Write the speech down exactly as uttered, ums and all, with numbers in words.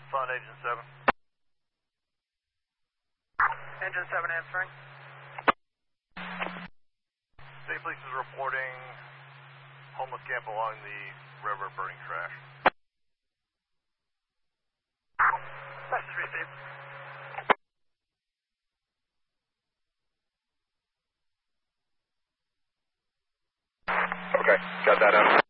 Fund Agent seven. Engine seven answering. State Police is reporting homeless camp along the river burning trash. Message received. Okay, got that out.